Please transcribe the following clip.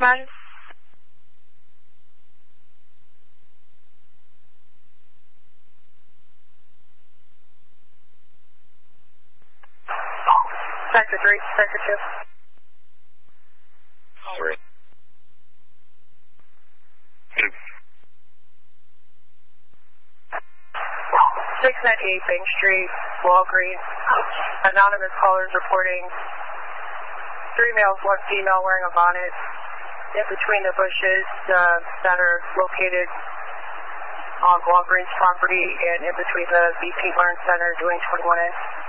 Roger. Sector 3, Sector 2. Sorry. 698 Bank Street, Walgreens. Anonymous callers reporting 3 males, 1 female wearing a bonnet in between the bushes that are located on Walgreens property and in between the BP Learn Center doing 21A.